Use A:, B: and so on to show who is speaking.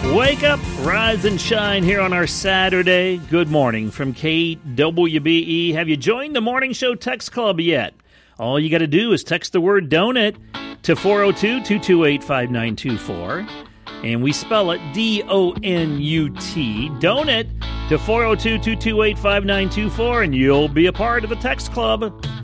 A: Wake up, rise and shine here on our Saturday. Good morning from KWBE. Have you joined the Morning Show Text Club yet? All you got to do is text the word donut to 402-228-5924. And we spell it D-O-N-U-T, donut, to 402-228-5924, and you'll be a part of the text club.